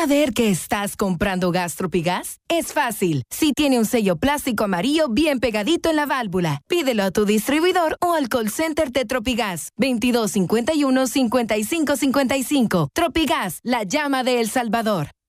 ¿Saber que estás comprando gas Tropigas? Es fácil. Si tiene un sello plástico amarillo bien pegadito en la válvula, pídelo a tu distribuidor o al call center de Tropigas. 2251-5555. Tropigas, la llama de El Salvador.